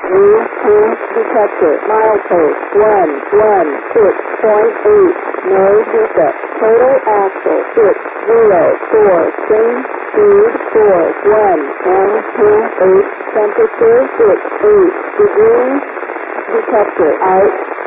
detector, milepost 116.8, no hiccup, total axle 604, train speed 4128, temperature 68 degrees, detector out.